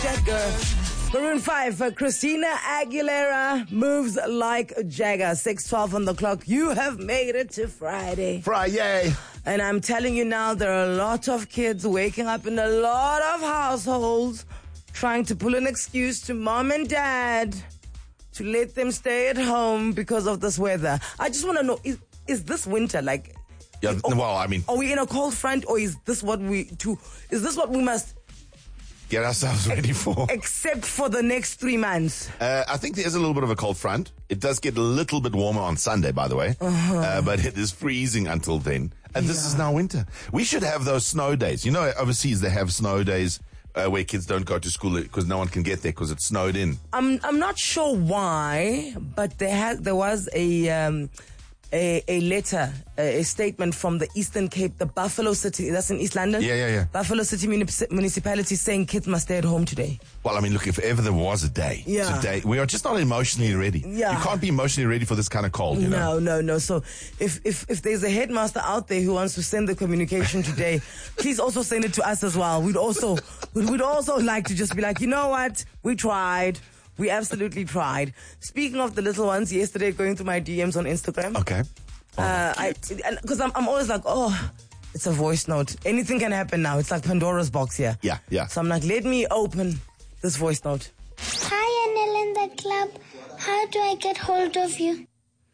Jagger. Maroon 5 for Christina Aguilera moves like Jagger. 6:12 on the clock. You have made it to Friday. Friday. And I'm telling you now, there are a lot of kids waking up in a lot of households trying to pull an excuse to mom and dad to let them stay at home because of this weather. I just want to know, is this winter like... Yeah, well, I mean... Are we in a cold front, or is this what we must... Get ourselves ready for. Except for the next 3 months. I think there is a little bit of a cold front. It does get a little bit warmer on Sunday, by the way. But it is freezing until then. And this is now winter. We should have those snow days. You know, overseas they have snow days where kids don't go to school because no one can get there because it's snowed in. I'm not sure why, but there was a letter, a statement from the Eastern Cape, the Buffalo City, that's in East London? Yeah. Buffalo City municipality saying kids must stay at home today. Well, I mean, look, if ever there was a day, today, we are just not emotionally ready. Yeah. You can't be emotionally ready for this kind of cold, you know? No. So if there's a headmaster out there who wants to send the communication today, please also send it to us as well. We'd also like to just be like, you know what? We tried. We absolutely tried. Speaking of the little ones, yesterday going through my DMs on Instagram. Okay. Because I'm always like, oh, it's a voice note. Anything can happen now. It's like Pandora's box here. Yeah. So I'm like, let me open this voice note. Hi, Anil in the club. How do I get hold of you?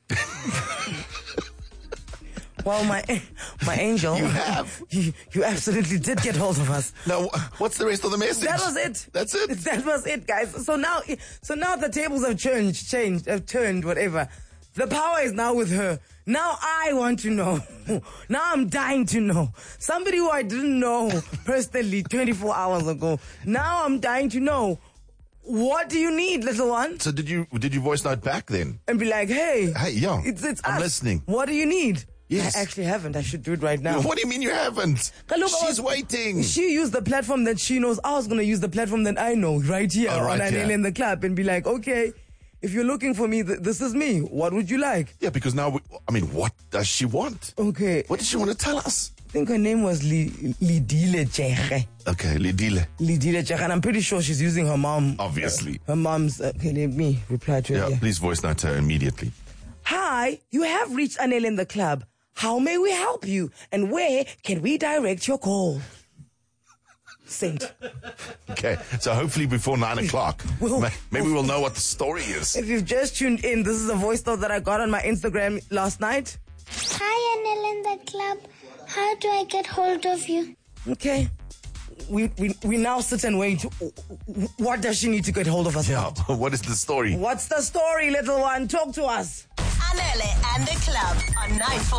Well, my angel. You have. You absolutely did get hold of us. Now, what's the rest of the message? That was it. That's it. That was it, guys. So now the tables have turned, whatever. The power is now with her. Now I want to know. Now I'm dying to know. Somebody who I didn't know personally 24 hours ago. Now I'm dying to know. What do you need, little one? So did you voice note back then? And be like, hey, yeah, it's I'm us. listening. What do you need? Yes. I actually haven't. I should do it right now. What do you mean you haven't? She's waiting. She used the platform that she knows. I was going to use the platform that I know right here on Anil in the club and be like, okay, if you're looking for me, this is me. What would you like? Yeah, because now, what does she want? Okay. What does she want to tell us? I think her name was Lidile Jegge. Okay, Lidile Jegge. And I'm pretty sure she's using her mom. Obviously. Her mom's... okay, let me reply to her. Yeah, please voice note her immediately. Hi, you have reached Anil in the club. How may we help you? And where can we direct your call? Sent. Okay, so hopefully before 9 o'clock, maybe we'll know what the story is. If you've just tuned in, this is a voice note that I got on my Instagram last night. Hi, Anil in the club. How do I get hold of you? Okay. We now sit and wait. What does she need to get hold of us? Yeah, what is the story? What's the story, little one? Talk to us. Anele and the club on 940.